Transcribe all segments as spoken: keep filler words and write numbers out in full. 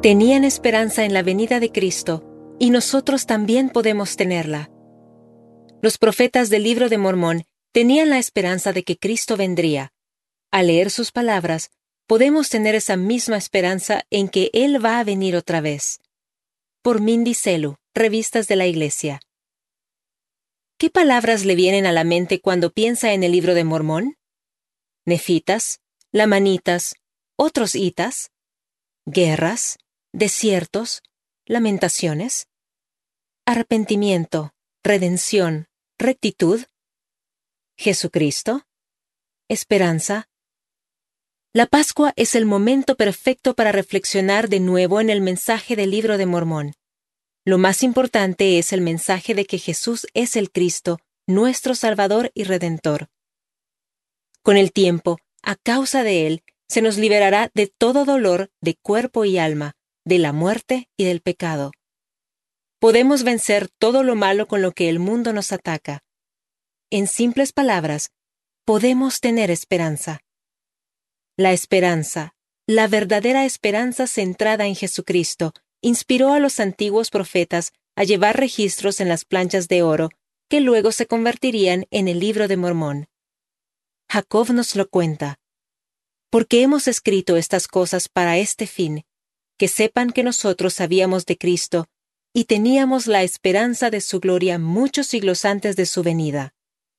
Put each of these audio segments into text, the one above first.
Tenían esperanza en la venida de Cristo, y nosotros también podemos tenerla. Los profetas del Libro de Mormón tenían la esperanza de que Cristo vendría. Al leer sus palabras, podemos tener esa misma esperanza en que Él va a venir otra vez. Por Mindy Selu, Revistas de la Iglesia. ¿Qué palabras le vienen a la mente cuando piensa en el Libro de Mormón? Nefitas, lamanitas, otros hitas, guerras, desiertos, lamentaciones, arrepentimiento, redención, rectitud, Jesucristo, esperanza. La Pascua es el momento perfecto para reflexionar de nuevo en el mensaje del Libro de Mormón. Lo más importante es el mensaje de que Jesús es el Cristo, nuestro Salvador y Redentor. Con el tiempo, a causa de Él, se nos liberará de todo dolor de cuerpo y alma, de la muerte y del pecado. Podemos vencer todo lo malo con lo que el mundo nos ataca. En simples palabras, podemos tener esperanza. La esperanza, la verdadera esperanza centrada en Jesucristo, inspiró a los antiguos profetas a llevar registros en las planchas de oro que luego se convertirían en el Libro de Mormón. Jacob nos lo cuenta. Porque hemos escrito estas cosas para este fin, que sepan que nosotros sabíamos de Cristo y teníamos la esperanza de su gloria muchos siglos antes de su venida.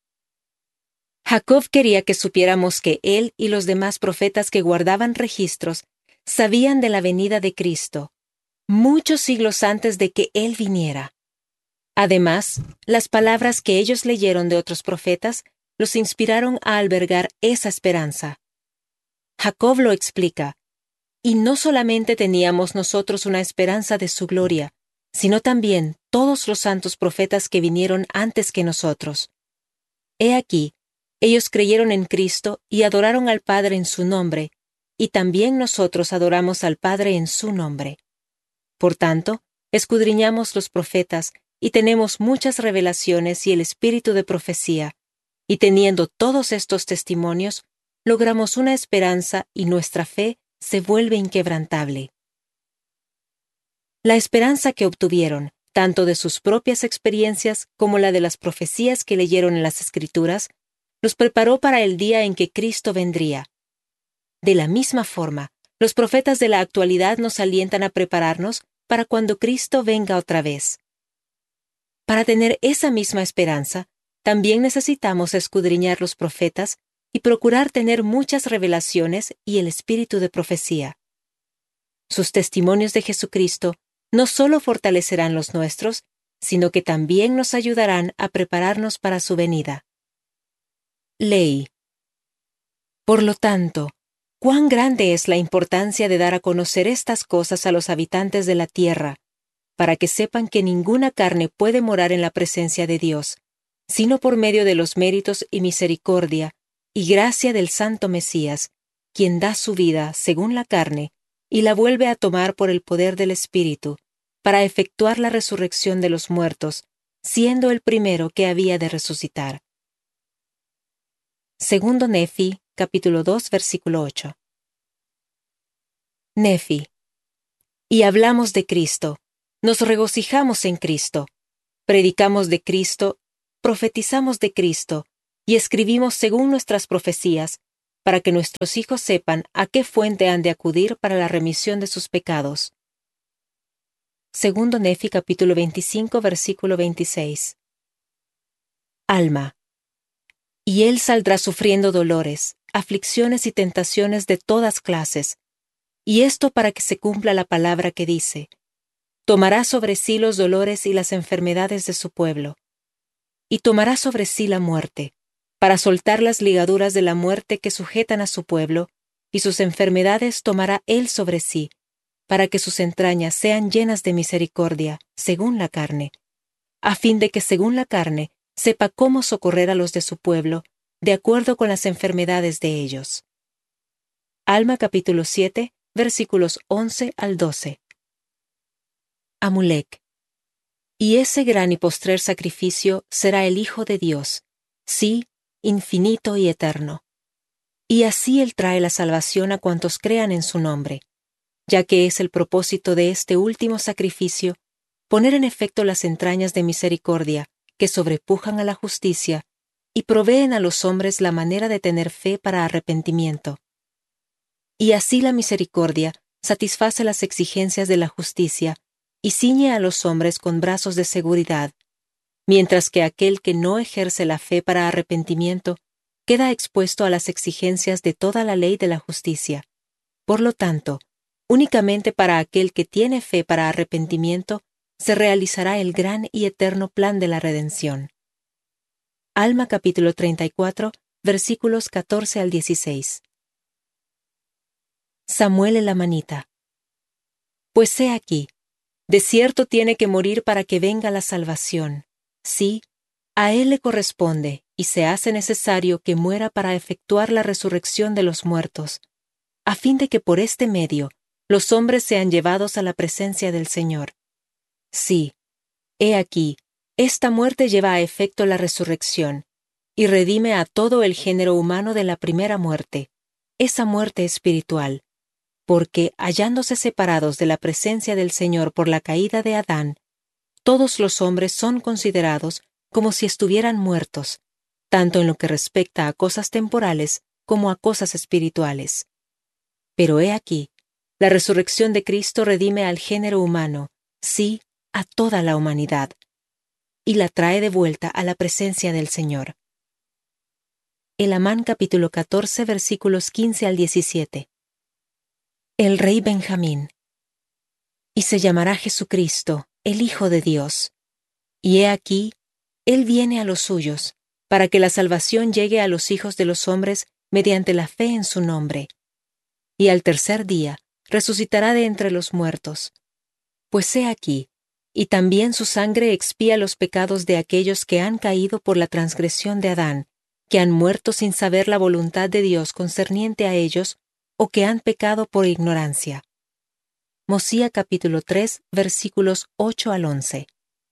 Jacob quería que supiéramos que él y los demás profetas que guardaban registros sabían de la venida de Cristo, muchos siglos antes de que Él viniera. Además, las palabras que ellos leyeron de otros profetas los inspiraron a albergar esa esperanza. Jacob lo explica, y no solamente teníamos nosotros una esperanza de su gloria, sino también todos los santos profetas que vinieron antes que nosotros. He aquí, ellos creyeron en Cristo y adoraron al Padre en su nombre, y también nosotros adoramos al Padre en su nombre. Por tanto, escudriñamos los profetas y tenemos muchas revelaciones y el espíritu de profecía, y teniendo todos estos testimonios, logramos una esperanza y nuestra fe se vuelve inquebrantable. La esperanza que obtuvieron, tanto de sus propias experiencias como la de las profecías que leyeron en las Escrituras, los preparó para el día en que Cristo vendría. De la misma forma, los profetas de la actualidad nos alientan a prepararnos para cuando Cristo venga otra vez. Para tener esa misma esperanza, también necesitamos escudriñar los profetas y procurar tener muchas revelaciones y el espíritu de profecía. Sus testimonios de Jesucristo no solo fortalecerán los nuestros, sino que también nos ayudarán a prepararnos para su venida. Ley. Por lo tanto, cuán grande es la importancia de dar a conocer estas cosas a los habitantes de la tierra, para que sepan que ninguna carne puede morar en la presencia de Dios, sino por medio de los méritos y misericordia y gracia del Santo Mesías, quien da su vida según la carne y la vuelve a tomar por el poder del Espíritu, para efectuar la resurrección de los muertos, siendo el primero que había de resucitar. Segundo Nefi, capítulo dos, versículo ocho. Nefi. Y hablamos de Cristo, nos regocijamos en Cristo, predicamos de Cristo, profetizamos de Cristo, y escribimos según nuestras profecías, para que nuestros hijos sepan a qué fuente han de acudir para la remisión de sus pecados. Segundo Nefi, capítulo veinticinco, versículo veintiséis. Alma. Y él saldrá sufriendo dolores, aflicciones y tentaciones de todas clases, y esto para que se cumpla la palabra que dice: tomará sobre sí los dolores y las enfermedades de su pueblo, y tomará sobre sí la muerte, para soltar las ligaduras de la muerte que sujetan a su pueblo, y sus enfermedades tomará él sobre sí, para que sus entrañas sean llenas de misericordia, según la carne, a fin de que según la carne sepa cómo socorrer a los de su pueblo, de acuerdo con las enfermedades de ellos. Alma capítulo siete, versículos once al doce. Amulek. Y ese gran y postrer sacrificio será el Hijo de Dios, sí, infinito y eterno. Y así Él trae la salvación a cuantos crean en su nombre, ya que es el propósito de este último sacrificio poner en efecto las entrañas de misericordia que sobrepujan a la justicia y proveen a los hombres la manera de tener fe para arrepentimiento. Y así la misericordia satisface las exigencias de la justicia y ciñe a los hombres con brazos de seguridad, mientras que aquel que no ejerce la fe para arrepentimiento queda expuesto a las exigencias de toda la ley de la justicia. Por lo tanto, únicamente para aquel que tiene fe para arrepentimiento se realizará el gran y eterno plan de la redención. Alma capítulo treinta y cuatro, versículos catorce al dieciséis. Samuel el amanita. Pues he aquí, de cierto tiene que morir para que venga la salvación. Sí, a él le corresponde y se hace necesario que muera para efectuar la resurrección de los muertos, a fin de que por este medio los hombres sean llevados a la presencia del Señor. Sí, he aquí, esta muerte lleva a efecto la resurrección, y redime a todo el género humano de la primera muerte, esa muerte espiritual, porque, hallándose separados de la presencia del Señor por la caída de Adán, todos los hombres son considerados como si estuvieran muertos, tanto en lo que respecta a cosas temporales como a cosas espirituales. Pero he aquí, la resurrección de Cristo redime al género humano, sí, a toda la humanidad, y la trae de vuelta a la presencia del Señor. Elamán capítulo catorce, versículos quince al diecisiete. El rey Benjamín. Y se llamará Jesucristo, el Hijo de Dios. Y he aquí, Él viene a los suyos, para que la salvación llegue a los hijos de los hombres mediante la fe en su nombre. Y al tercer día resucitará de entre los muertos. Pues he aquí, y también su sangre expía los pecados de aquellos que han caído por la transgresión de Adán, que han muerto sin saber la voluntad de Dios concerniente a ellos, o que han pecado por ignorancia. Mosía capítulo tres, versículos ocho al once.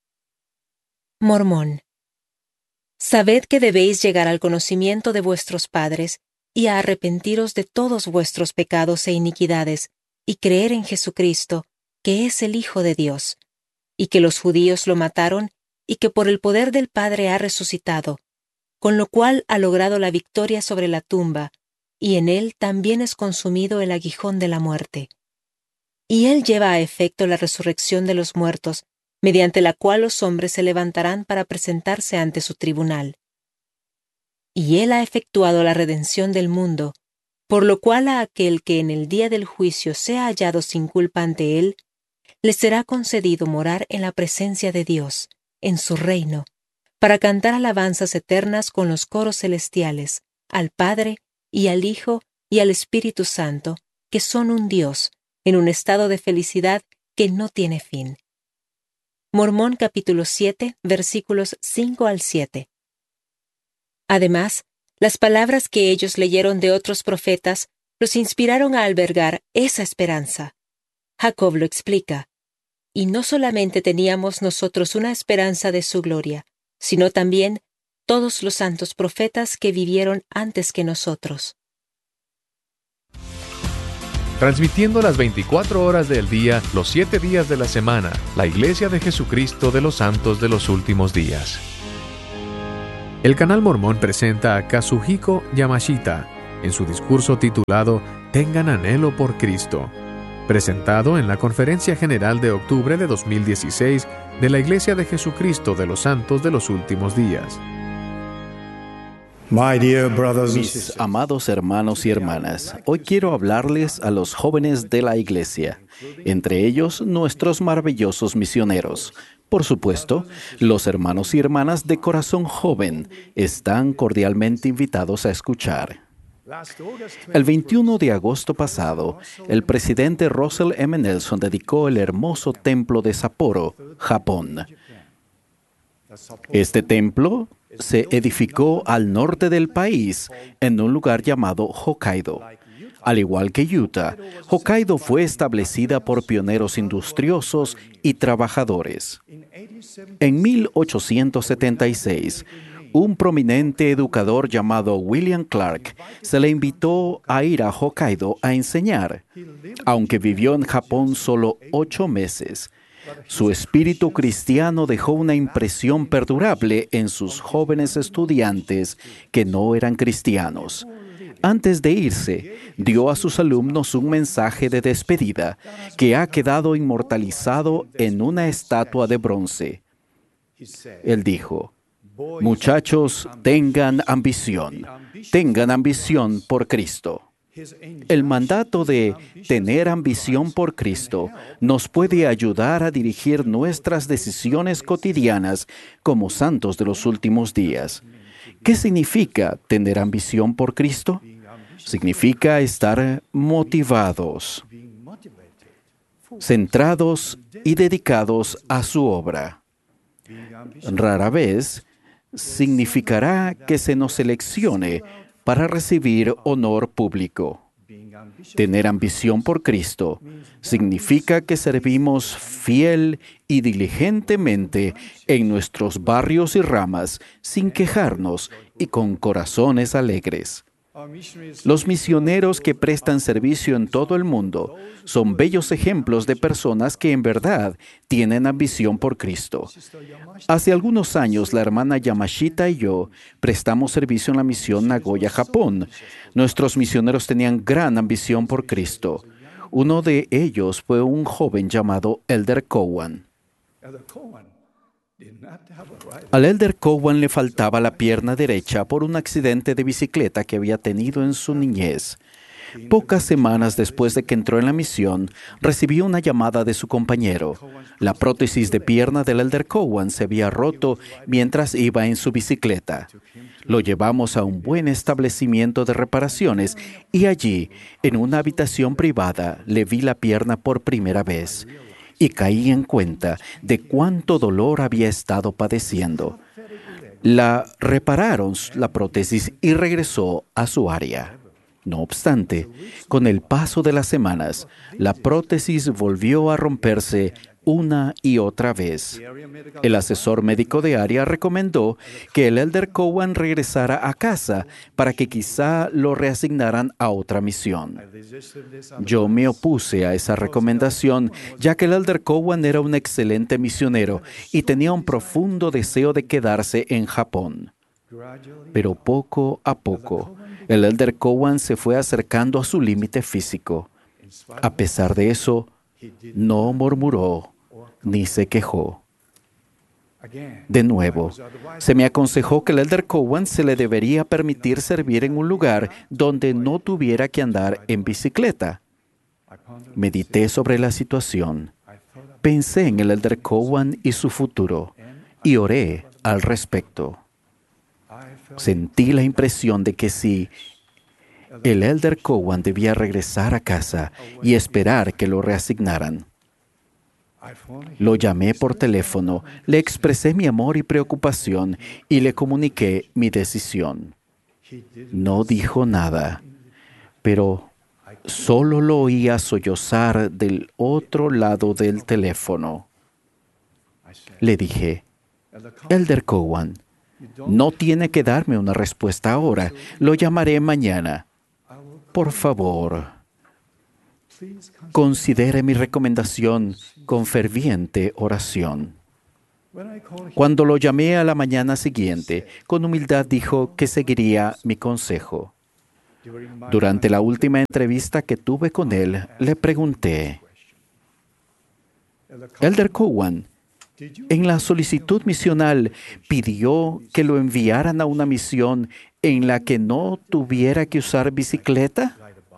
Mormón. Sabed que debéis llegar al conocimiento de vuestros padres y a arrepentiros de todos vuestros pecados e iniquidades, y creer en Jesucristo, que es el Hijo de Dios, y que los judíos lo mataron, y que por el poder del Padre ha resucitado, con lo cual ha logrado la victoria sobre la tumba, y en él también es consumido el aguijón de la muerte. Y él lleva a efecto la resurrección de los muertos, mediante la cual los hombres se levantarán para presentarse ante su tribunal. Y él ha efectuado la redención del mundo, por lo cual a aquel que en el día del juicio sea hallado sin culpa ante él, le será concedido morar en la presencia de Dios, en su reino, para cantar alabanzas eternas con los coros celestiales, al Padre, y al Hijo, y al Espíritu Santo, que son un Dios, en un estado de felicidad que no tiene fin. Mormón capítulo siete, versículos cinco al siete. Además, las palabras que ellos leyeron de otros profetas los inspiraron a albergar esa esperanza. Jacob lo explica. Y no solamente teníamos nosotros una esperanza de su gloria, sino también todos los santos profetas que vivieron antes que nosotros. Transmitiendo las veinticuatro horas del día, los siete días de la semana, la Iglesia de Jesucristo de los Santos de los Últimos Días. El canal Mormón presenta a Kazuhiko Yamashita en su discurso titulado Tengan anhelo por Cristo, presentado en la Conferencia General de octubre de dos mil dieciséis de la Iglesia de Jesucristo de los Santos de los Últimos Días. Mis amados hermanos y hermanas, hoy quiero hablarles a los jóvenes de la Iglesia, entre ellos nuestros maravillosos misioneros. Por supuesto, los hermanos y hermanas de corazón joven están cordialmente invitados a escuchar. El veintiuno de agosto pasado, el presidente Russell M. Nelson dedicó el hermoso templo de Sapporo, Japón. Este templo se edificó al norte del país, en un lugar llamado Hokkaido. Al igual que Utah, Hokkaido fue establecida por pioneros industriosos y trabajadores. En mil ochocientos setenta y seis, un prominente educador llamado William Clark se le invitó a ir a Hokkaido a enseñar. Aunque vivió en Japón solo ocho meses, su espíritu cristiano dejó una impresión perdurable en sus jóvenes estudiantes que no eran cristianos. Antes de irse, dio a sus alumnos un mensaje de despedida que ha quedado inmortalizado en una estatua de bronce. Él dijo: muchachos, tengan ambición, tengan ambición por Cristo. El mandato de tener ambición por Cristo nos puede ayudar a dirigir nuestras decisiones cotidianas como santos de los últimos días. ¿Qué significa tener ambición por Cristo? Significa estar motivados, centrados y dedicados a su obra. Rara vez significará que se nos seleccione para recibir honor público. Tener ambición por Cristo significa que servimos fiel y diligentemente en nuestros barrios y ramas sin quejarnos y con corazones alegres. Los misioneros que prestan servicio en todo el mundo son bellos ejemplos de personas que en verdad tienen ambición por Cristo. Hace algunos años, la hermana Yamashita y yo prestamos servicio en la misión Nagoya, Japón. Nuestros misioneros tenían gran ambición por Cristo. Uno de ellos fue un joven llamado Elder Cowan. Al Elder Cowan le faltaba la pierna derecha por un accidente de bicicleta que había tenido en su niñez. Pocas semanas después de que entró en la misión, recibió una llamada de su compañero. La prótesis de pierna del Elder Cowan se había roto mientras iba en su bicicleta. Lo llevamos a un buen establecimiento de reparaciones y allí, en una habitación privada, le vi la pierna por primera vez. Y caí en cuenta de cuánto dolor había estado padeciendo. La repararon la prótesis y regresó a su área. No obstante, con el paso de las semanas, la prótesis volvió a romperse una y otra vez. El asesor médico de área recomendó que el Elder Cowan regresara a casa para que quizá lo reasignaran a otra misión. Yo me opuse a esa recomendación, ya que el Elder Cowan era un excelente misionero y tenía un profundo deseo de quedarse en Japón. Pero poco a poco, el Elder Cowan se fue acercando a su límite físico. A pesar de eso, no murmuró ni se quejó. De nuevo, se me aconsejó que el Elder Cowan se le debería permitir servir en un lugar donde no tuviera que andar en bicicleta. Medité sobre la situación. Pensé en el Elder Cowan y su futuro y oré al respecto. Sentí la impresión de que si el Elder Cowan debía regresar a casa y esperar que lo reasignaran. Lo llamé por teléfono, le expresé mi amor y preocupación y le comuniqué mi decisión. No dijo nada, pero solo lo oía sollozar del otro lado del teléfono. Le dije: Elder Cowan, no tiene que darme una respuesta ahora, lo llamaré mañana. Por favor, considere mi recomendación con ferviente oración. Cuando lo llamé a la mañana siguiente, con humildad dijo que seguiría mi consejo. Durante la última entrevista que tuve con él, le pregunté: Elder Cowan, en la solicitud misional, ¿pidió que lo enviaran a una misión en la que no tuviera que usar bicicleta?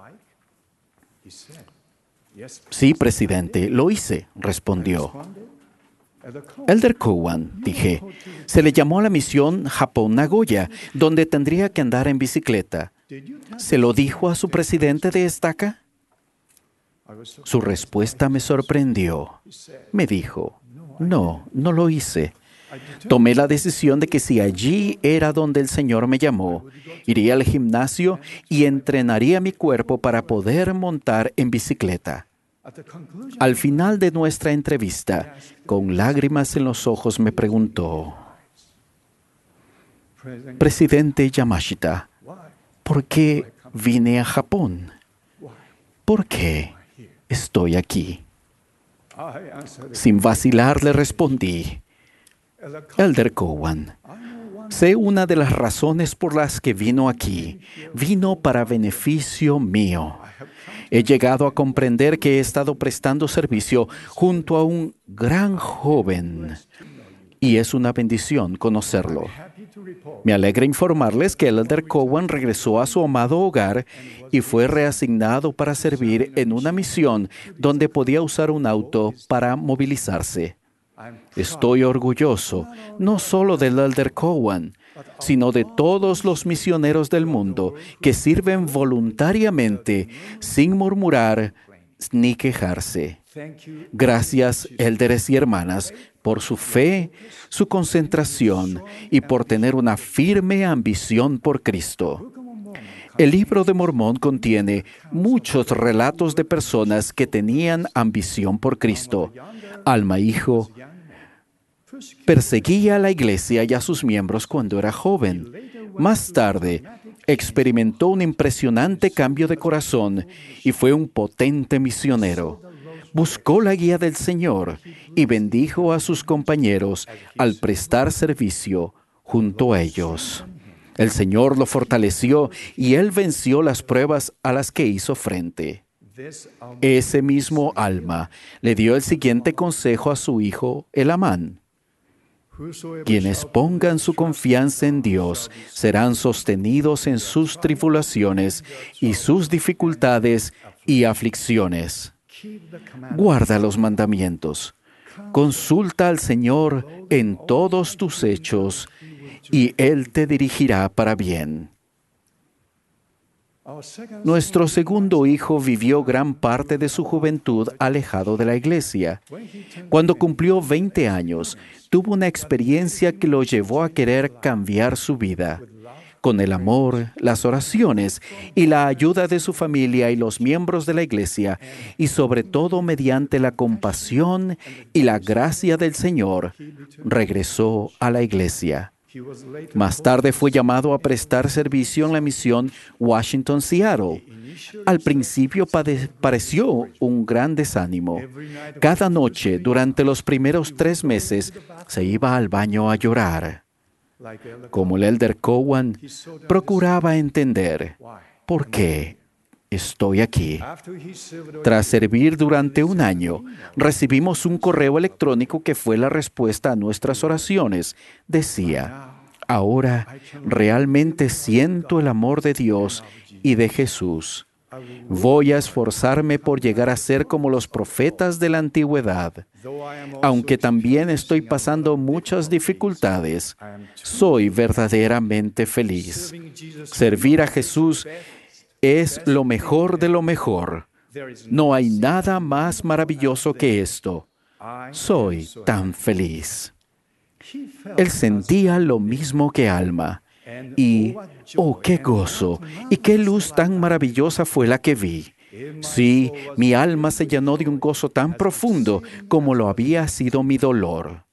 Sí, presidente, lo hice, respondió. Elder Cowan, dije, se le llamó a la misión Japón-Nagoya, donde tendría que andar en bicicleta. ¿Se lo dijo a su presidente de estaca? Su respuesta me sorprendió. Me dijo: no, no lo hice. Tomé la decisión de que si allí era donde el Señor me llamó, iría al gimnasio y entrenaría mi cuerpo para poder montar en bicicleta. Al final de nuestra entrevista, con lágrimas en los ojos, me preguntó: Presidente Yamashita, ¿por qué vine a Japón? ¿Por qué estoy aquí? Sin vacilar le respondí, Elder Cowan, sé una de las razones por las que vino aquí. Vino para beneficio mío. He llegado a comprender que he estado prestando servicio junto a un gran joven y es una bendición conocerlo. Me alegra informarles que el Elder Cowan regresó a su amado hogar y fue reasignado para servir en una misión donde podía usar un auto para movilizarse. Estoy orgulloso no solo del Elder Cowan, sino de todos los misioneros del mundo que sirven voluntariamente sin murmurar ni quejarse. Gracias, élderes y hermanas, por su fe, su concentración y por tener una firme ambición por Cristo. El libro de Mormón contiene muchos relatos de personas que tenían ambición por Cristo. Alma hijo perseguía a la iglesia y a sus miembros cuando era joven. Más tarde, experimentó un impresionante cambio de corazón y fue un potente misionero. Buscó la guía del Señor y bendijo a sus compañeros al prestar servicio junto a ellos. El Señor lo fortaleció y él venció las pruebas a las que hizo frente. Ese mismo Alma le dio el siguiente consejo a su hijo Elamán. Quienes pongan su confianza en Dios serán sostenidos en sus tribulaciones y sus dificultades y aflicciones. Guarda los mandamientos. Consulta al Señor en todos tus hechos y Él te dirigirá para bien. Nuestro segundo hijo vivió gran parte de su juventud alejado de la iglesia. Cuando cumplió veinte años, tuvo una experiencia que lo llevó a querer cambiar su vida. Con el amor, las oraciones y la ayuda de su familia y los miembros de la iglesia, y sobre todo mediante la compasión y la gracia del Señor, regresó a la iglesia. Más tarde fue llamado a prestar servicio en la misión Washington-Seattle. Al principio pade- pareció un gran desánimo. Cada noche, durante los primeros tres meses, se iba al baño a llorar. Como el Elder Cowan, procuraba entender por qué estoy aquí. Tras servir durante un año, recibimos un correo electrónico que fue la respuesta a nuestras oraciones. Decía, ahora realmente siento el amor de Dios y de Jesús. Voy a esforzarme por llegar a ser como los profetas de la antigüedad. Aunque también estoy pasando muchas dificultades, soy verdaderamente feliz. Servir a Jesús es lo mejor de lo mejor. No hay nada más maravilloso que esto. Soy tan feliz. Él sentía lo mismo que Alma. Y, oh, qué gozo y qué luz tan maravillosa fue la que vi. Sí, mi alma se llenó de un gozo tan profundo como lo había sido mi dolor.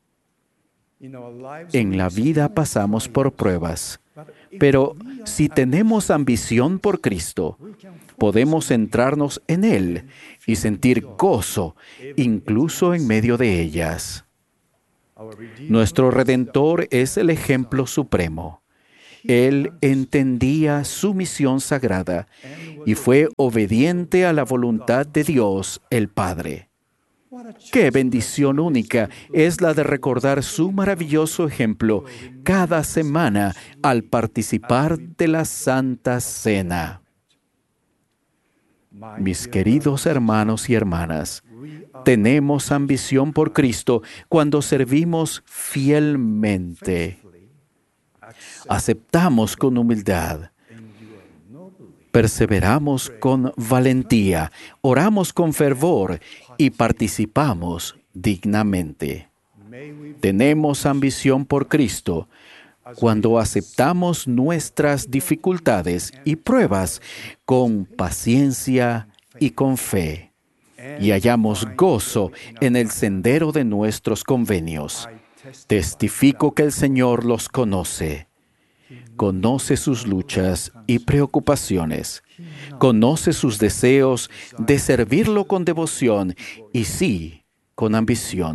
En la vida pasamos por pruebas, pero si tenemos ambición por Cristo, podemos centrarnos en Él y sentir gozo incluso en medio de ellas. Nuestro Redentor es el ejemplo supremo. Él entendía su misión sagrada y fue obediente a la voluntad de Dios, el Padre. ¡Qué bendición única es la de recordar su maravilloso ejemplo cada semana al participar de la Santa Cena! Mis queridos hermanos y hermanas, tenemos ambición por Cristo cuando servimos fielmente. Aceptamos con humildad, perseveramos con valentía, oramos con fervor y participamos dignamente. Tenemos ambición por Cristo cuando aceptamos nuestras dificultades y pruebas con paciencia y con fe, y hallamos gozo en el sendero de nuestros convenios. Testifico que el Señor los conoce. Conoce sus luchas y preocupaciones. Conoce sus deseos de servirlo con devoción y sí, con ambición.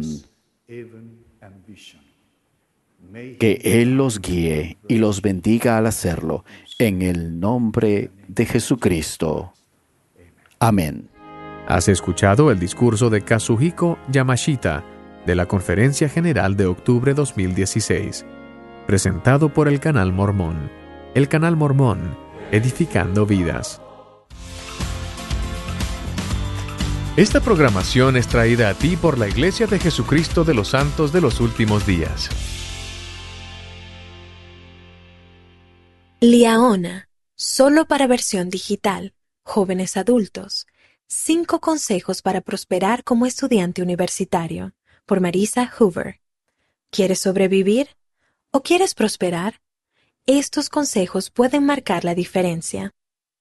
Que Él los guíe y los bendiga al hacerlo, en el nombre de Jesucristo. Amén. Has escuchado el discurso de Kazuhiko Yamashita de la Conferencia General de octubre dos mil dieciséis, presentado por el Canal Mormón. El Canal Mormón, edificando vidas. Esta programación es traída a ti por la Iglesia de Jesucristo de los Santos de los Últimos Días. Liaona, solo para versión digital, jóvenes adultos. Cinco consejos para prosperar como estudiante universitario, por Marisa Hoover. ¿Quieres sobrevivir o quieres prosperar? Estos consejos pueden marcar la diferencia.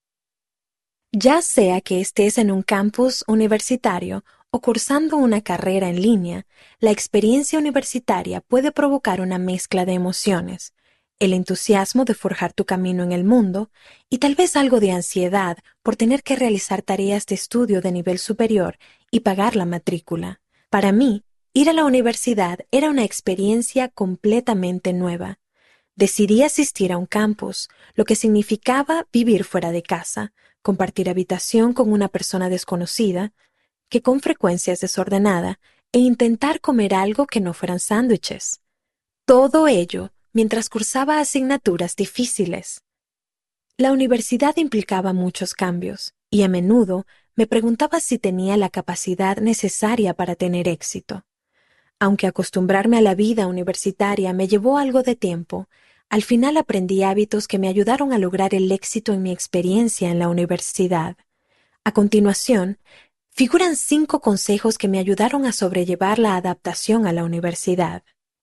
Ya sea que estés en un campus universitario o cursando una carrera en línea, la experiencia universitaria puede provocar una mezcla de emociones, el entusiasmo de forjar tu camino en el mundo y tal vez algo de ansiedad por tener que realizar tareas de estudio de nivel superior y pagar la matrícula. Para mí, ir a la universidad era una experiencia completamente nueva. Decidí asistir a un campus, lo que significaba vivir fuera de casa, compartir habitación con una persona desconocida, que con frecuencia es desordenada, e intentar comer algo que no fueran sándwiches. Todo ello mientras cursaba asignaturas difíciles. La universidad implicaba muchos cambios, y a menudo me preguntaba si tenía la capacidad necesaria para tener éxito. Aunque acostumbrarme a la vida universitaria me llevó algo de tiempo, al final aprendí hábitos que me ayudaron a lograr el éxito en mi experiencia en la universidad. A continuación, figuran cinco consejos que me ayudaron a sobrellevar la adaptación a la universidad.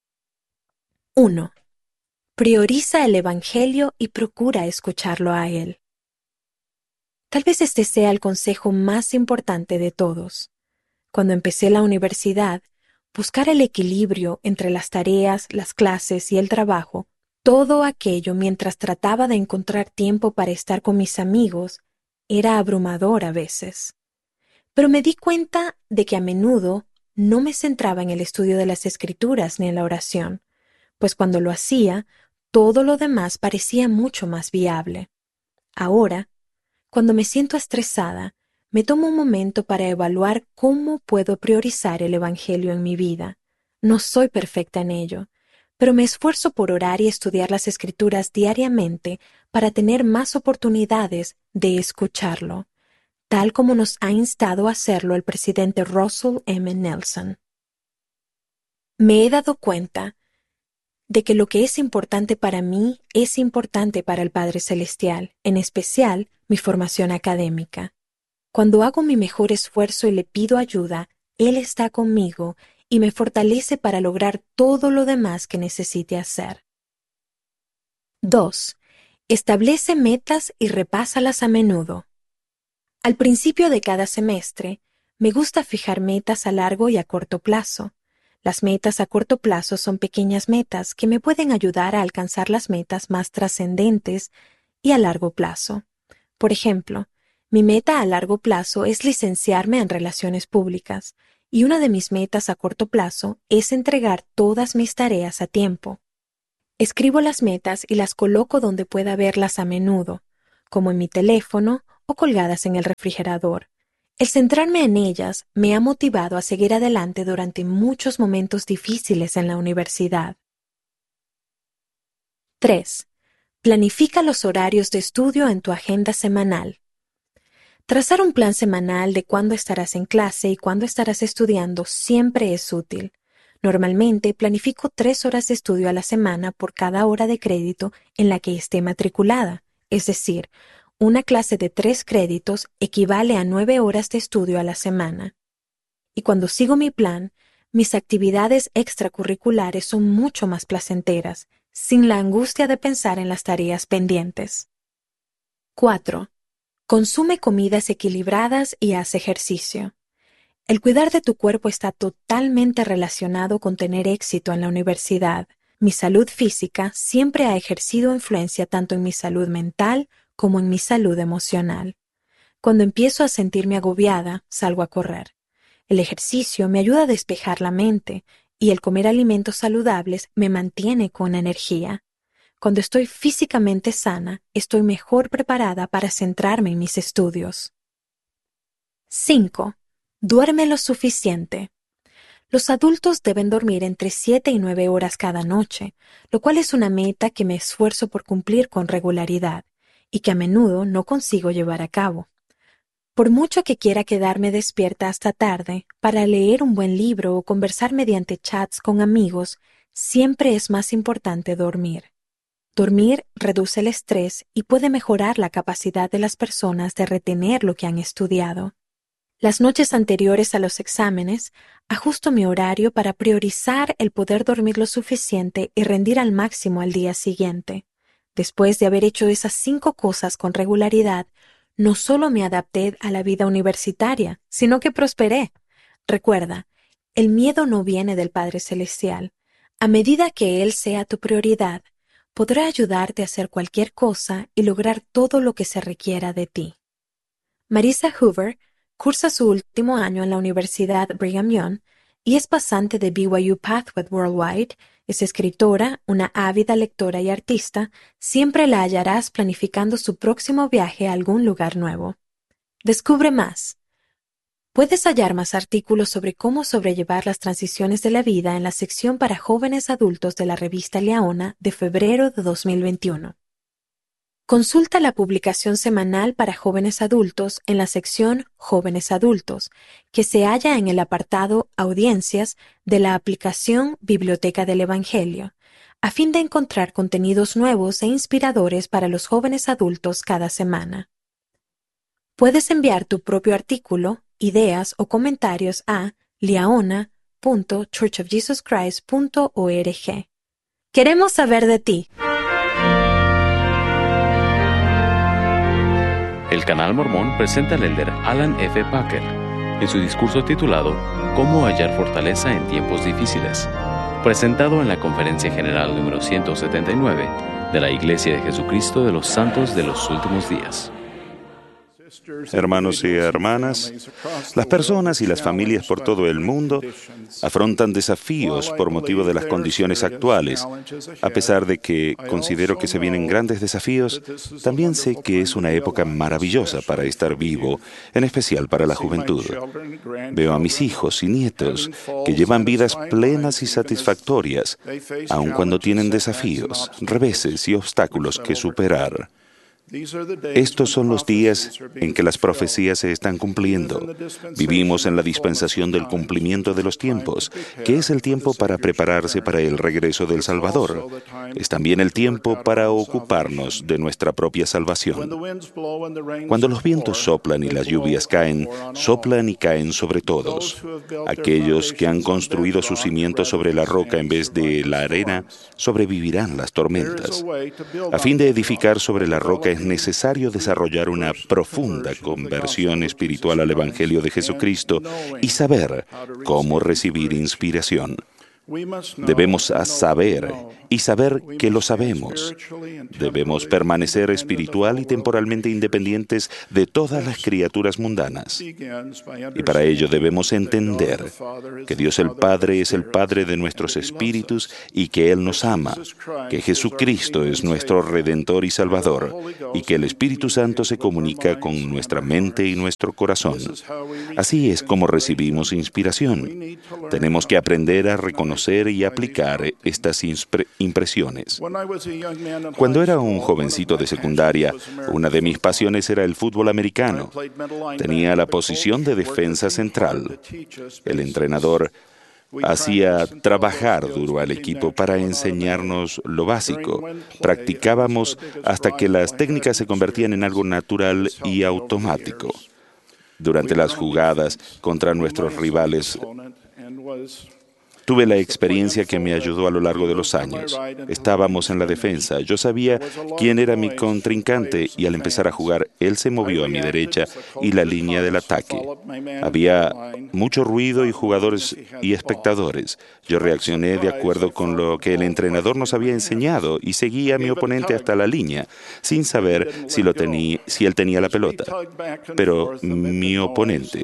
uno. Prioriza el Evangelio y procura escucharlo a Él. Tal vez este sea el consejo más importante de todos. Cuando empecé la universidad, buscar el equilibrio entre las tareas, las clases y el trabajo, todo aquello mientras trataba de encontrar tiempo para estar con mis amigos, era abrumador a veces. Pero me di cuenta de que a menudo no me centraba en el estudio de las Escrituras ni en la oración, pues cuando lo hacía, todo lo demás parecía mucho más viable. Ahora, cuando me siento estresada, me tomo un momento para evaluar cómo puedo priorizar el Evangelio en mi vida. No soy perfecta en ello, pero me esfuerzo por orar y estudiar las Escrituras diariamente para tener más oportunidades de escucharlo, tal como nos ha instado a hacerlo el presidente Russell M. Nelson. Me he dado cuenta de que lo que es importante para mí es importante para el Padre Celestial, en especial mi formación académica. Cuando hago mi mejor esfuerzo y le pido ayuda, Él está conmigo y me fortalece para lograr todo lo demás que necesite hacer. dos. Establece metas y repásalas a menudo. Al principio de cada semestre, me gusta fijar metas a largo y a corto plazo. Las metas a corto plazo son pequeñas metas que me pueden ayudar a alcanzar las metas más trascendentes y a largo plazo. Por ejemplo, mi meta a largo plazo es licenciarme en Relaciones Públicas, y una de mis metas a corto plazo es entregar todas mis tareas a tiempo. Escribo las metas y las coloco donde pueda verlas a menudo, como en mi teléfono o colgadas en el refrigerador. El centrarme en ellas me ha motivado a seguir adelante durante muchos momentos difíciles en la universidad. tres. Planifica los horarios de estudio en tu agenda semanal. Trazar un plan semanal de cuándo estarás en clase y cuándo estarás estudiando siempre es útil. Normalmente planifico tres horas de estudio a la semana por cada hora de crédito en la que esté matriculada, es decir, una clase de tres créditos equivale a nueve horas de estudio a la semana. Y cuando sigo mi plan, mis actividades extracurriculares son mucho más placenteras, sin la angustia de pensar en las tareas pendientes. cuatro. Consume comidas equilibradas y haz ejercicio. El cuidar de tu cuerpo está totalmente relacionado con tener éxito en la universidad. Mi salud física siempre ha ejercido influencia tanto en mi salud mental como en mi salud emocional. Cuando empiezo a sentirme agobiada, salgo a correr. El ejercicio me ayuda a despejar la mente y el comer alimentos saludables me mantiene con energía. Cuando estoy físicamente sana, estoy mejor preparada para centrarme en mis estudios. cinco. Duerme lo suficiente. Los adultos deben dormir entre siete y nueve horas cada noche, lo cual es una meta que me esfuerzo por cumplir con regularidad y que a menudo no consigo llevar a cabo. Por mucho que quiera quedarme despierta hasta tarde para leer un buen libro o conversar mediante chats con amigos, siempre es más importante dormir. Dormir reduce el estrés y puede mejorar la capacidad de las personas de retener lo que han estudiado. Las noches anteriores a los exámenes, ajusto mi horario para priorizar el poder dormir lo suficiente y rendir al máximo al día siguiente. Después de haber hecho esas cinco cosas con regularidad, no solo me adapté a la vida universitaria, sino que prosperé. Recuerda, el miedo no viene del Padre Celestial. A medida que Él sea tu prioridad, podrá ayudarte a hacer cualquier cosa y lograr todo lo que se requiera de ti. Marisa Hoover cursa su último año en la Universidad Brigham Young y es pasante de B Y U Pathway Worldwide. Es escritora, una ávida lectora y artista. Siempre la hallarás planificando su próximo viaje a algún lugar nuevo. Descubre más. Puedes hallar más artículos sobre cómo sobrellevar las transiciones de la vida en la sección para jóvenes adultos de la revista Liaona de febrero de dos mil veintiuno. Consulta la publicación semanal para jóvenes adultos en la sección Jóvenes Adultos, que se halla en el apartado Audiencias de la aplicación Biblioteca del Evangelio, a fin de encontrar contenidos nuevos e inspiradores para los jóvenes adultos cada semana. Puedes enviar tu propio artículo, ideas o comentarios a liaona punto church of jesus christ punto org. Queremos saber de ti. El Canal Mormón presenta al elder Alan F. Packer en su discurso titulado Cómo hallar fortaleza en tiempos difíciles, presentado en la Conferencia General número ciento setenta y nueve de la Iglesia de Jesucristo de los Santos de los Últimos Días. Hermanos y hermanas, las personas y las familias por todo el mundo afrontan desafíos por motivo de las condiciones actuales. A pesar de que considero que se vienen grandes desafíos, también sé que es una época maravillosa para estar vivo, en especial para la juventud. Veo a mis hijos y nietos que llevan vidas plenas y satisfactorias, aun cuando tienen desafíos, reveses y obstáculos que superar. Estos son los días en que las profecías se están cumpliendo. Vivimos en la dispensación del cumplimiento de los tiempos, que es el tiempo para prepararse para el regreso del Salvador. Es también el tiempo para ocuparnos de nuestra propia salvación. Cuando los vientos soplan y las lluvias caen, soplan y caen sobre todos. Aquellos que han construido sus cimientos sobre la roca en vez de la arena, sobrevivirán las tormentas. A fin de edificar sobre la roca es necesario desarrollar una profunda conversión espiritual al Evangelio de Jesucristo y saber cómo recibir inspiración. Debemos saber y saber que lo sabemos. Debemos permanecer espiritual y temporalmente independientes de todas las criaturas mundanas. Y para ello debemos entender que Dios el Padre es el Padre de nuestros espíritus y que Él nos ama, que Jesucristo es nuestro Redentor y Salvador, y que el Espíritu Santo se comunica con nuestra mente y nuestro corazón. Así es como recibimos inspiración. Tenemos que aprender a reconocer y aplicar estas impresiones. Cuando era un jovencito de secundaria, una de mis pasiones era el fútbol americano. Tenía la posición de defensa central. El entrenador hacía trabajar duro al equipo para enseñarnos lo básico. Practicábamos hasta que las técnicas se convertían en algo natural y automático. Durante las jugadas contra nuestros rivales, Tuve la experiencia que me ayudó a lo largo de los años. Estábamos en la defensa. Yo sabía quién era mi contrincante y al empezar a jugar, él se movió a mi derecha y la línea del ataque. Había mucho ruido y jugadores y espectadores. Yo reaccioné de acuerdo con lo que el entrenador nos había enseñado y seguí a mi oponente hasta la línea, sin saber si, lo tenía, si él tenía la pelota. Pero mi oponente,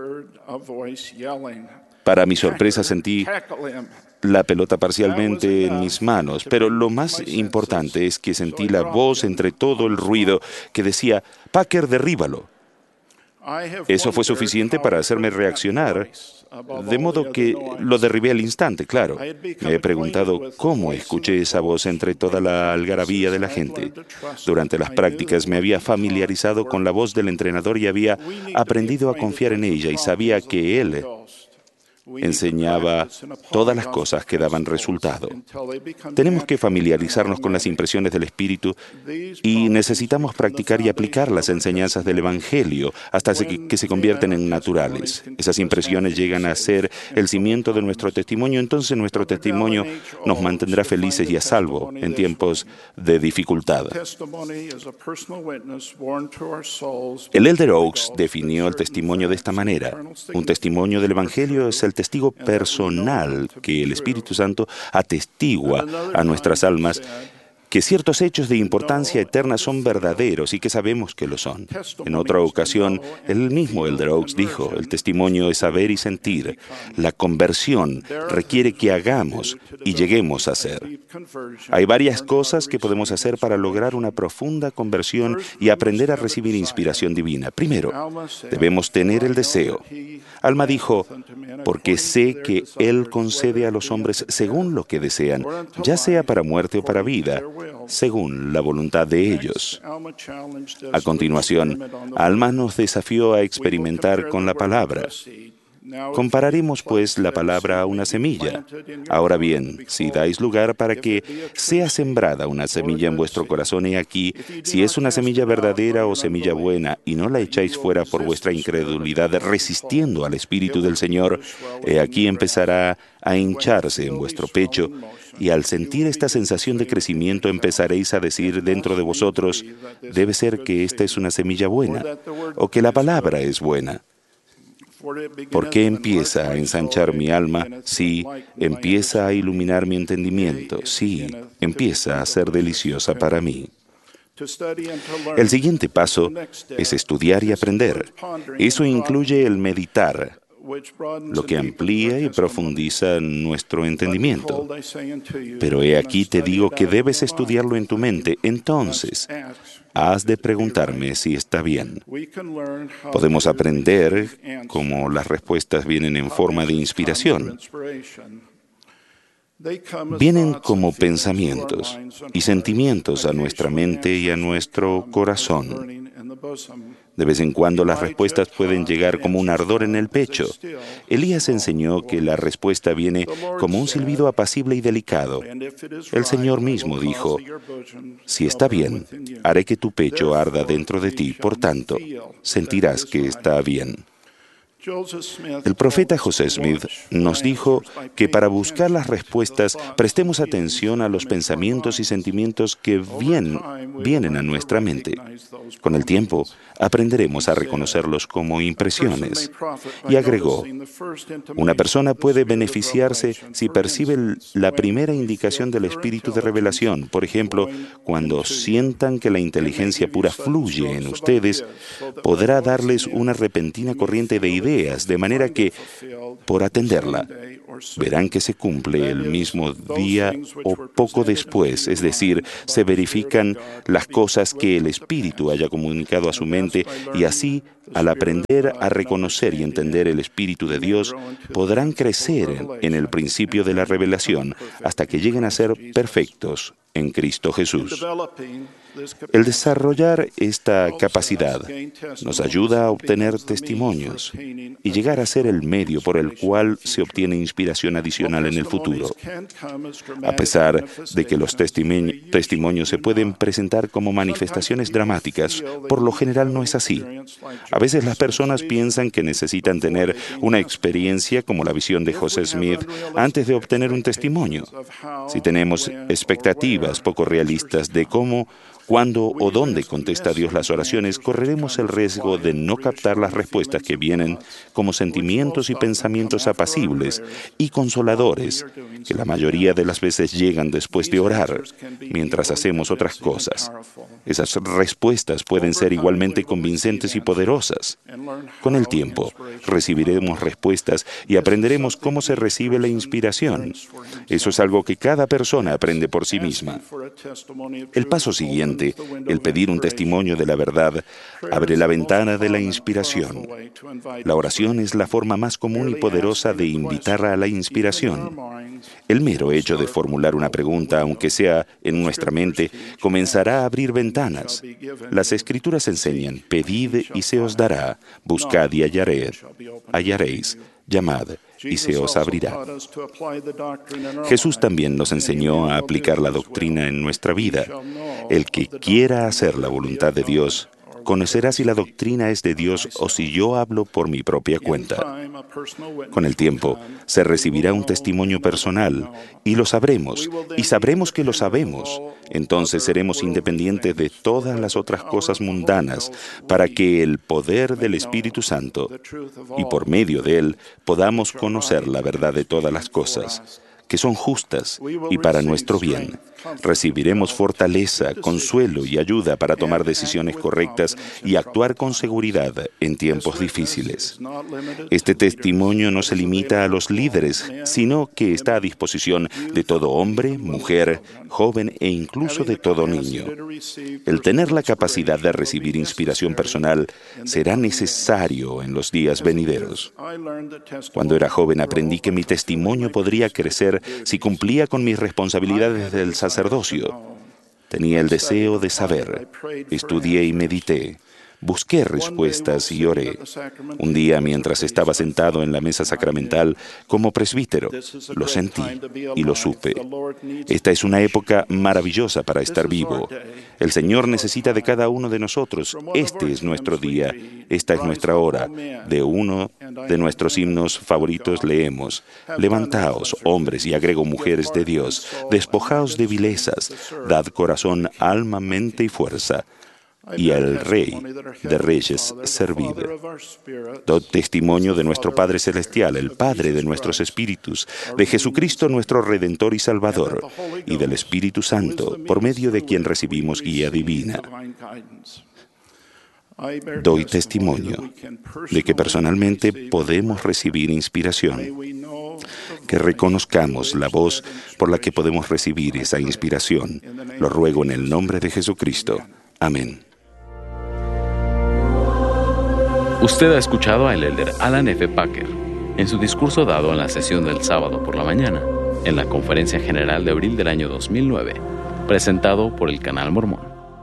para mi sorpresa, sentí la pelota parcialmente en mis manos, pero lo más importante es que sentí la voz entre todo el ruido que decía, Packer, derríbalo. Eso fue suficiente para hacerme reaccionar, de modo que lo derribé al instante, claro. Me he preguntado cómo escuché esa voz entre toda la algarabía de la gente. Durante las prácticas me había familiarizado con la voz del entrenador y había aprendido a confiar en ella y sabía que él enseñaba todas las cosas que daban resultado. Tenemos que familiarizarnos con las impresiones del Espíritu y necesitamos practicar y aplicar las enseñanzas del Evangelio hasta que se convierten en naturales. Esas impresiones llegan a ser el cimiento de nuestro testimonio, entonces nuestro testimonio nos mantendrá felices y a salvo en tiempos de dificultad. El Elder Oaks definió el testimonio de esta manera. Un testimonio del Evangelio es el testigo personal que el Espíritu Santo atestigua a nuestras almas que ciertos hechos de importancia eterna son verdaderos y que sabemos que lo son. En otra ocasión, el mismo Elder Oaks dijo, el testimonio es saber y sentir. La conversión requiere que hagamos y lleguemos a ser. Hay varias cosas que podemos hacer para lograr una profunda conversión y aprender a recibir inspiración divina. Primero, debemos tener el deseo. Alma dijo, porque sé que Él concede a los hombres según lo que desean, ya sea para muerte o para vida, según la voluntad de ellos. A continuación, Alma nos desafió a experimentar con la palabra. Compararemos, pues, la palabra a una semilla. Ahora bien, si dais lugar para que sea sembrada una semilla en vuestro corazón, he aquí, si es una semilla verdadera o semilla buena, y no la echáis fuera por vuestra incredulidad, resistiendo al Espíritu del Señor, he aquí empezará a hincharse en vuestro pecho, y al sentir esta sensación de crecimiento empezaréis a decir dentro de vosotros, debe ser que esta es una semilla buena, o que la palabra es buena. ¿Por qué empieza a ensanchar mi alma? Sí, empieza a iluminar mi entendimiento. Sí, empieza a ser deliciosa para mí. El siguiente paso es estudiar y aprender. Eso incluye el meditar, lo que amplía y profundiza nuestro entendimiento. Pero he aquí te digo que debes estudiarlo en tu mente. Entonces, has de preguntarme si está bien. Podemos aprender cómo las respuestas vienen en forma de inspiración. Vienen como pensamientos y sentimientos a nuestra mente y a nuestro corazón. De vez en cuando las respuestas pueden llegar como un ardor en el pecho. Elías enseñó que la respuesta viene como un silbido apacible y delicado. El Señor mismo dijo, si está bien, haré que tu pecho arda dentro de ti, por tanto, sentirás que está bien. El profeta José Smith nos dijo que para buscar las respuestas prestemos atención a los pensamientos y sentimientos que vienen, vienen a nuestra mente. Con el tiempo, aprenderemos a reconocerlos como impresiones. Y agregó, una persona puede beneficiarse si percibe la primera indicación del espíritu de revelación. Por ejemplo, cuando sientan que la inteligencia pura fluye en ustedes, podrá darles una repentina corriente de ideas, de manera que, por atenderla, verán que se cumple el mismo día o poco después, es decir, se verifican las cosas que el Espíritu haya comunicado a su mente y así, al aprender a reconocer y entender el Espíritu de Dios, podrán crecer en el principio de la revelación hasta que lleguen a ser perfectos en Cristo Jesús. El desarrollar esta capacidad nos ayuda a obtener testimonios y llegar a ser el medio por el cual se obtiene inspiración adicional en el futuro. A pesar de que los testimi- testimonios se pueden presentar como manifestaciones dramáticas, por lo general no es así. A veces las personas piensan que necesitan tener una experiencia como la visión de José Smith antes de obtener un testimonio. Si tenemos expectativas poco realistas de cómo, cuándo o dónde contesta Dios las oraciones, correremos el riesgo de no captar las respuestas que vienen como sentimientos y pensamientos apacibles y consoladores, que la mayoría de las veces llegan después de orar, mientras hacemos otras cosas. Esas respuestas pueden ser igualmente convincentes y poderosas. Con el tiempo, recibiremos respuestas y aprenderemos cómo se recibe la inspiración. Eso es algo que cada persona aprende por sí misma. El paso siguiente, el pedir un testimonio de la verdad, abre la ventana de la inspiración. La oración es la forma más común y poderosa de invitar a la inspiración. El mero hecho de formular una pregunta, aunque sea en nuestra mente, comenzará a abrir ventanas. Las Escrituras enseñan: pedid y se os dará, buscad y hallared, hallaréis, llamad y se os abrirá. Jesús también nos enseñó a aplicar la doctrina en nuestra vida. El que quiera hacer la voluntad de Dios, conocerá si la doctrina es de Dios o si yo hablo por mi propia cuenta. Con el tiempo, se recibirá un testimonio personal y lo sabremos, y sabremos que lo sabemos. Entonces seremos independientes de todas las otras cosas mundanas para que el poder del Espíritu Santo, y por medio de él, podamos conocer la verdad de todas las cosas, que son justas y para nuestro bien. Recibiremos fortaleza, consuelo y ayuda para tomar decisiones correctas y actuar con seguridad en tiempos difíciles. Este testimonio no se limita a los líderes, sino que está a disposición de todo hombre, mujer, joven e incluso de todo niño. El tener la capacidad de recibir inspiración personal será necesario en los días venideros. Cuando era joven aprendí que mi testimonio podría crecer si cumplía con mis responsabilidades del sacerdocio. Tenía el deseo de saber. Estudié y medité. Busqué respuestas y oré. Un día, mientras estaba sentado en la mesa sacramental como presbítero, lo sentí y lo supe. Esta es una época maravillosa para estar vivo. El Señor necesita de cada uno de nosotros. Este es nuestro día. Esta es nuestra hora. De uno de nuestros himnos favoritos leemos: levantaos, hombres, y agrego mujeres de Dios, despojaos de vilezas, dad corazón, alma, mente y fuerza, y al Rey de Reyes servid. Dad testimonio de nuestro Padre Celestial, el Padre de nuestros espíritus, de Jesucristo nuestro Redentor y Salvador, y del Espíritu Santo, por medio de quien recibimos guía divina. Doy testimonio de que personalmente podemos recibir inspiración, que reconozcamos la voz por la que podemos recibir esa inspiración. Lo ruego en el nombre de Jesucristo. Amén. Usted ha escuchado al elder Alan F. Packer en su discurso dado en la sesión del sábado por la mañana, en la Conferencia General de abril del año dos mil nueve, presentado por el Canal Mormón.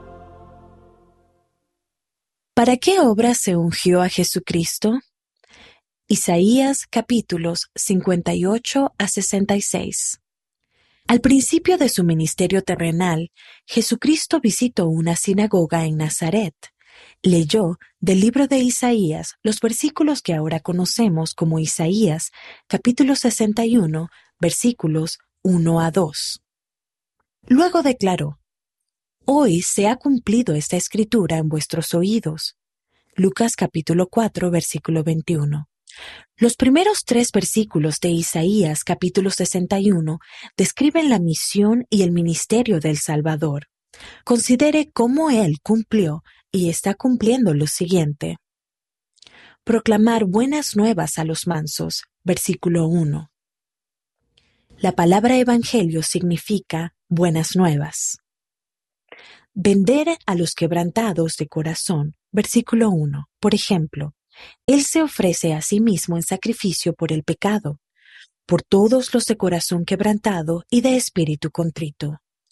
¿Para qué obra se ungió a Jesucristo? Isaías capítulos cincuenta y ocho a sesenta y seis. Al principio de su ministerio terrenal, Jesucristo visitó una sinagoga en Nazaret. Leyó del libro de Isaías los versículos que ahora conocemos como Isaías, capítulo sesenta y uno, versículos uno a dos. Luego declaró: Hoy se ha cumplido esta escritura en vuestros oídos. Lucas capítulo cuatro, versículo veintiuno. Los primeros tres versículos de Isaías capítulo sesenta y uno describen la misión y el ministerio del Salvador. Considere cómo Él cumplió y está cumpliendo lo siguiente. Proclamar buenas nuevas a los mansos, versículo uno. La palabra evangelio significa buenas nuevas. Vender a los quebrantados de corazón, versículo uno. Por ejemplo, Él se ofrece a sí mismo en sacrificio por el pecado, por todos los de corazón quebrantado y de espíritu contrito.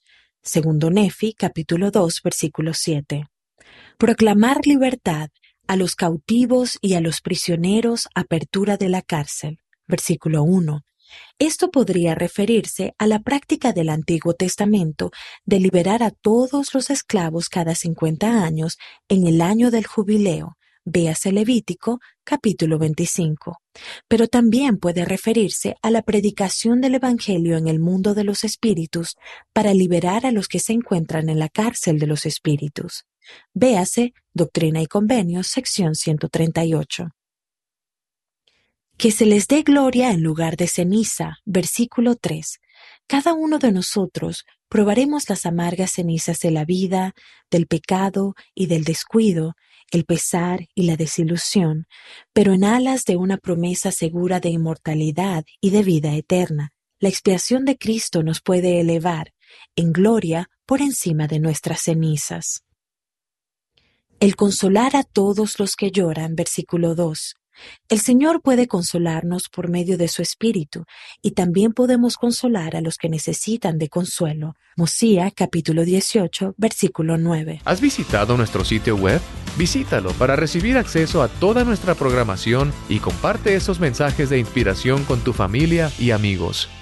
Segundo Nefi, capítulo dos, versículo siete. Proclamar libertad a los cautivos y a los prisioneros, apertura de la cárcel. Versículo uno. Esto podría referirse a la práctica del Antiguo Testamento de liberar a todos los esclavos cada cincuenta años en el año del jubileo, véase Levítico, capítulo veinticinco. Pero también puede referirse a la predicación del Evangelio en el mundo de los espíritus para liberar a los que se encuentran en la cárcel de los espíritus. Véase Doctrina y Convenios, sección ciento treinta y ocho. Que se les dé gloria en lugar de ceniza, versículo tres. Cada uno de nosotros probaremos las amargas cenizas de la vida, del pecado y del descuido, el pesar y la desilusión, pero en alas de una promesa segura de inmortalidad y de vida eterna. La expiación de Cristo nos puede elevar en gloria por encima de nuestras cenizas. El consolar a todos los que lloran, versículo dos. El Señor puede consolarnos por medio de su Espíritu, y también podemos consolar a los que necesitan de consuelo. Mosía, capítulo dieciocho, versículo nueve. ¿Has visitado nuestro sitio web? Visítalo para recibir acceso a toda nuestra programación y comparte esos mensajes de inspiración con tu familia y amigos.